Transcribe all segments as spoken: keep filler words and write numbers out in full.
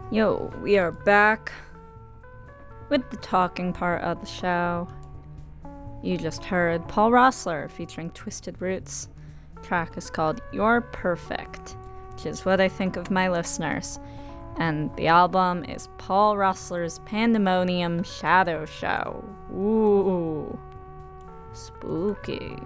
Yo, we are back with the talking part of the show. You just heard Paul Roessler featuring Twisted Roots. The track is called You're Perfect, which is what I think of my listeners. And the album is Paul Roessler's Pandemonium Shadow Show. Ooh, spooky.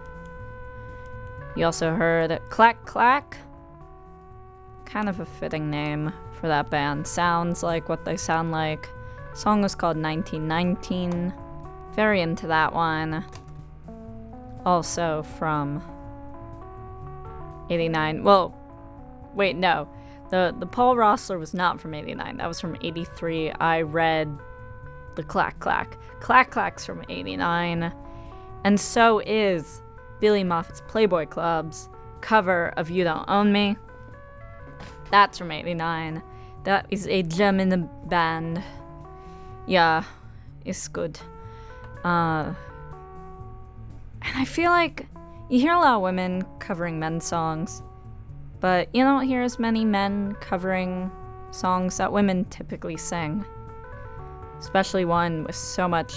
You also heard Clack Clack. Kind of a fitting name for that band. Sounds like what they sound like. The song was called nineteen nineteen. Very into that one. Also from eighty-nine. Well, wait, no. The the Paul Roessler was not from eighty-nine. That was from eighty-three. I read the Clack Clack. Clack Clack's from eighty-nine. And so is Billy Moffat's Playboy Club's cover of You Don't Own Me. That's from eighty-nine. That is a gem in the band. Yeah, it's good. Uh, and I feel like you hear a lot of women covering men's songs, but you don't hear as many men covering songs that women typically sing. Especially one with so much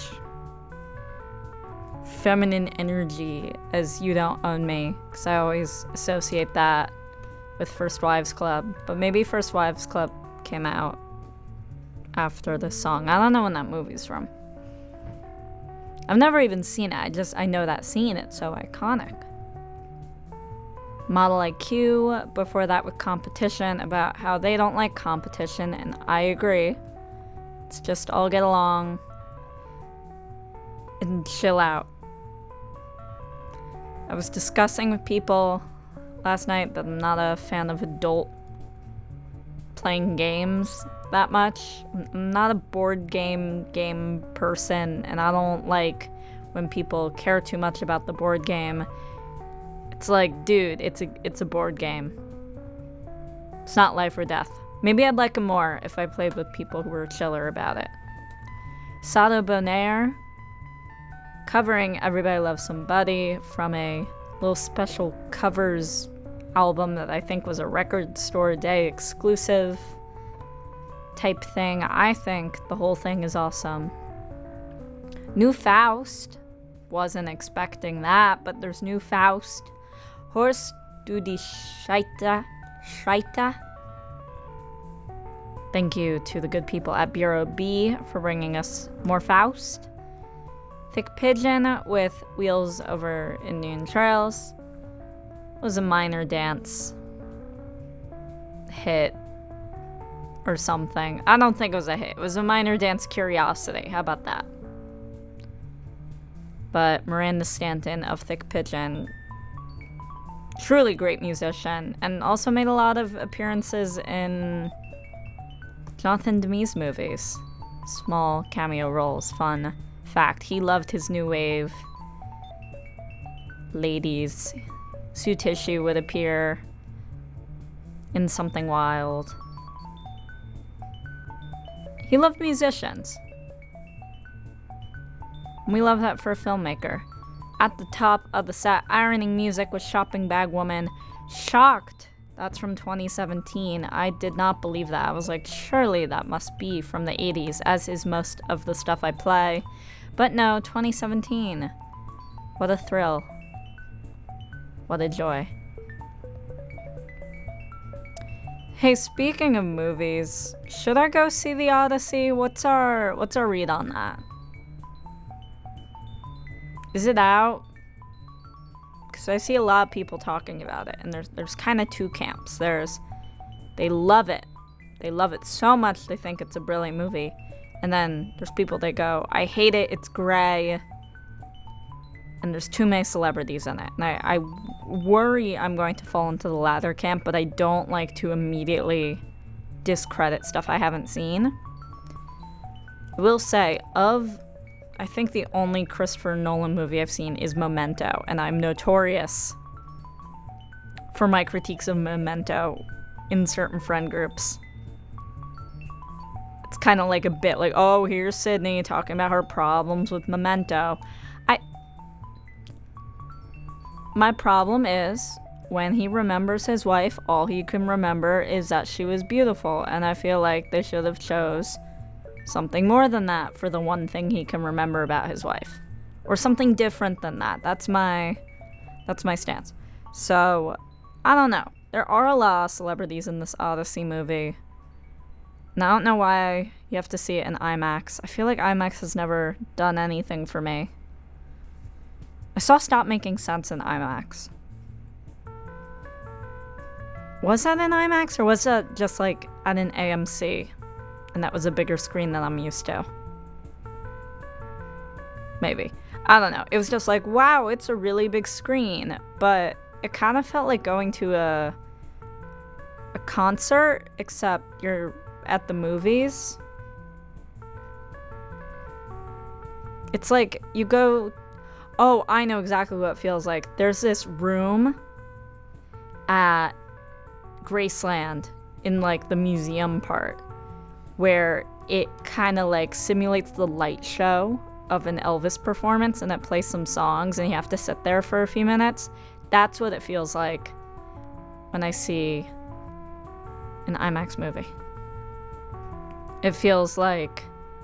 feminine energy as You Don't Own Me, because I always associate that with First Wives Club, but maybe First Wives Club came out after this song. I don't know when that movie's from. I've never even seen it. I just, I know that scene. It's so iconic. Model I Q, before that with Competition, about how they don't like competition, and I agree. It's just all get along and chill out. I was discussing with people last night that I'm not a fan of adult playing games that much. I'm not a board game game person, and I don't like when people care too much about the board game. It's like, dude, it's a it's a board game. It's not life or death. Maybe I'd like it more if I played with people who were chiller about it. Sado Bonaire, covering Everybody Loves Somebody from a little special covers album that I think was a Record Store Day exclusive type thing. I think the whole thing is awesome. New Faust. Wasn't expecting that, but there's New Faust. Horst du die Scheite. Scheite. Thank you to the good people at Bureau B for bringing us more Faust. Thick Pigeon with Wheels Over Indian Trails was a minor dance hit or something. I don't think it was a hit. It was a minor dance curiosity. How about that? But Miranda Stanton of Thick Pigeon, truly great musician, and also made a lot of appearances in Jonathan Demme movies. Small cameo roles. Fun fact, he loved his new wave ladies. Sue Tissue would appear in Something Wild. He loved musicians. We love that for a filmmaker. At the top of the set, ironing music with Shopping Bag Woman. Shocked. That's from twenty seventeen. I did not believe that. I was like, surely that must be from the eighties, as is most of the stuff I play. But no, twenty seventeen. What a thrill. What a joy. Hey, speaking of movies, should I go see The Odyssey? What's our what's our read on that? Is it out? Because I see a lot of people talking about it, and there's there's kind of two camps. There's, they love it. They love it so much they think it's a brilliant movie. And then there's people that go, I hate it, it's gray. And there's too many celebrities in it. And I, I worry I'm going to fall into the latter camp, but I don't like to immediately discredit stuff I haven't seen. I will say, of, I think the only Christopher Nolan movie I've seen is Memento, and I'm notorious for my critiques of Memento in certain friend groups. It's kind of like a bit like, oh, here's Sydney talking about her problems with Memento. I... My problem is, when he remembers his wife, all he can remember is that she was beautiful, and I feel like they should have chose something more than that for the one thing he can remember about his wife. Or something different than that. That's my that's my stance. So, I don't know. There are a lot of celebrities in this Odyssey movie. And I don't know why you have to see it in IMAX. I feel like IMAX has never done anything for me. I saw Stop Making Sense in IMAX. Was that in IMAX, or was that just like at an A M C? And that was a bigger screen than I'm used to. Maybe. I don't know. It was just like, wow, it's a really big screen. But it kind of felt like going to a a concert, except you're at the movies. It's like you go... Oh, I know exactly what it feels like. There's this room at Graceland in like the museum part where it kind of like simulates the light show of an Elvis performance, and it plays some songs and you have to sit there for a few minutes. That's what it feels like when I see an IMAX movie. It feels like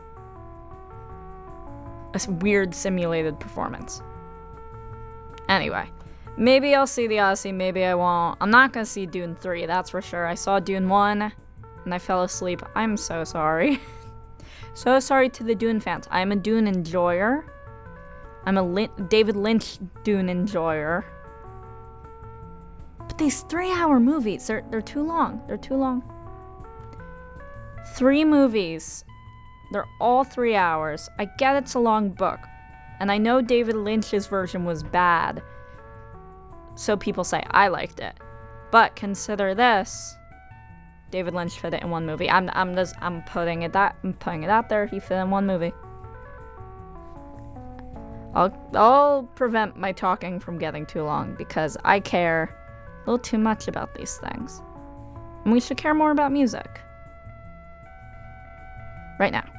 a weird simulated performance. Anyway, maybe I'll see the Odyssey, maybe I won't. I'm not gonna see Dune three, that's for sure. I saw Dune one and I fell asleep. I'm so sorry. So sorry to the Dune fans. I'm a Dune enjoyer. I'm a Lin- David Lynch Dune enjoyer. But these three-hour movies, they're they're too long. They're too long. Three movies. They're all three hours. I get it's a long book. And I know David Lynch's version was bad. So people say I liked it. But consider this. David Lynch fit it in one movie. I'm I'm just I'm putting it that I'm putting it out there. He fit in one movie. I'll I'll prevent my talking from getting too long because I care a little too much about these things. And we should care more about music. Right now.